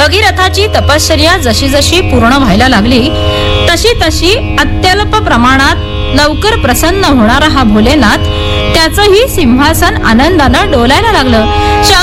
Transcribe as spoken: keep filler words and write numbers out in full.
भगीरथाची तपश्चर्या जशी जशी पूर्ण व्हायला लागली तशी तशी अत्यल्प प्रमाणात लवकर प्रसन्न होणारा हा भोलेनाथ त्याचंही सिंहासन आनंदानं डोलायला लागलं.